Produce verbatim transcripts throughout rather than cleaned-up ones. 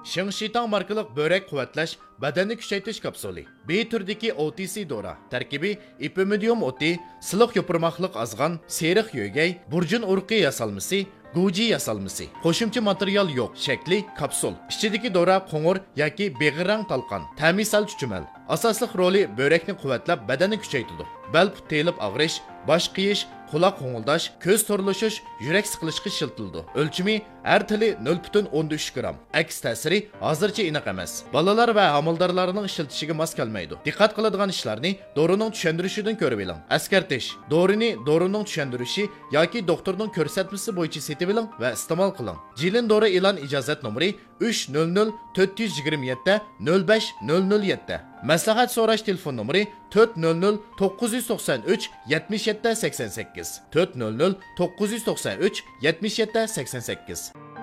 Shingshitang markalik börek quvvatlash, badanni kuchaytirish kapsuli. B turdagi O T C dora. Tarkibi ipimidium o'ti, siliq yopirmoqliq azg'an, seriq yo'gay, burjun urqi yasalmasi, Guji yasalmasi. Qo'shimcha material yo'q. Shakli kapsul. Ichidagi dora qo'ng'ir yoki beg'irang talqon. Ta'misal chuchumal. Asosliq roli börekni quvvatlab, badanni kuchaytiradi. Bel put telib og'rish, bosh qiyish, quloq qo'ng'ildash, ko'z to'rlashish, yurak siqilishga shiltildi. O'lchimi har tili nol butun o'n uch gram. Aks ta'siri hozircha aniq emas. Bolalar va homildorlarning ishlatishiga mos kelmaydi. Diqqat qiladigan ishlarni dorining tushuntirishidan ko'rib oling. Askartish. Dorini dorining tushuntirishi yoki doktorning ko'rsatmasi bo'yicha setib oling va iste'mol qiling. Jilin dori e'lon ijozat nomeri uch nol nol to'rt yuz yigirma yetti nol besh nol nol yetti. Maslahat so'rash telefon nomeri to'rt nol nol to'qqiz yuz to'qson uch yetmish yetti sakson sakkiz to'rt nol nol to'qqiz yuz to'qson uch yetmish yetti sakson sakkiz.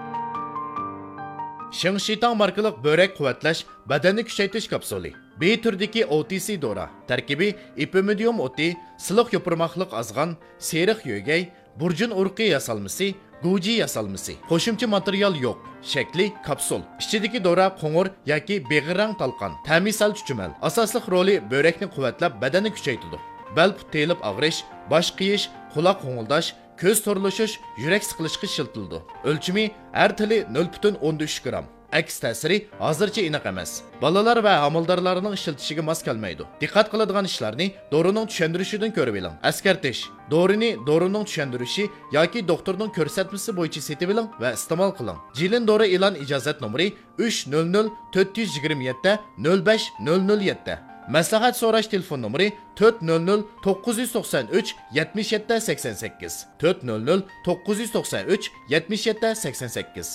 Shingshitang markalik börek quvvatlash, badanni kuchaytirish kapsuli. B turdagi O T C dora. Tarkibi ipimidium o'ti, siliq yopirmoqliq azg'an, seriq yo'gay, burjun urqi yasalmasi, Guji yasalmasi. Qo'shimcha material yo'q. Shakli kapsul. Ichidagi dora qo'ng'ir yoki beg'irang talqon. Ta'misal chuchumal. Asosliq roli börekni quvvatlab, badanni kuchaytiradi. Bel put telib og'rish, bosh qiyish, quloq qo'ng'ildash, ko'z to'rlashish, yurak siqilishga shiltildi. O'lchimi har tili nol butun o'n uch gram. Aks ta'siri hozircha aniq emas. Bolalar va homildorlarning ishlatishiga mos kelmaydi. Diqqat qiladigan ishlarni dorining tushuntirishidan ko'rib oling. Askartish. Dorini dorining tushuntirishi yoki doktorning ko'rsatmasi bo'yicha setib oling va iste'mol qiling. Jilin dori e'lon ijozat nomeri uch nol nol to'rt yuz yigirma yetti nol besh nol nol yetti. Maslahat so'rash telefon nomeri to'rt nol nol to'qqiz yuz to'qson uch yetmish yetti sakson sakkiz to'rt nol nol to'qqiz yuz to'qson uch yetmish yetti sakson sakkiz.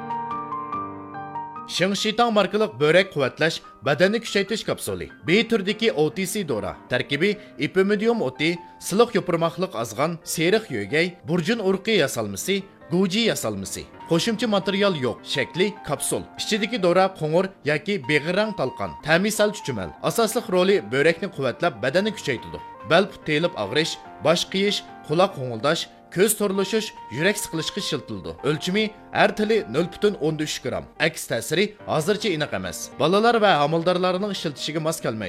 Shingshitang markalik börek quvvatlash, badanni kuchaytirish kapsuli. B turdagi O T C dora. Tarkibi ipimidium o'ti, siliq yopirmoqliq azg'an, seriq yo'gay, burjun urqi yasalmasi, Guji yasalmasi. Qo'shimcha material yo'q. Shakli kapsul. Ichidagi dora qo'ng'ir yoki beg'irang talqon. Ta'misal chuchumal. Asosliq roli börekni quvvatlab, badanni kuchaytiradi. Bel put telib og'rish, bosh qiyish, quloq qo'ng'ildash, ko'z to'rlashish, yurak siqilishga shiltildi. O'lchimi har tili nol butun o'n uch gram. Aks ta'siri hozircha aniq emas. Bolalar va homildorlarning ishlatishiga mos kelmaydi.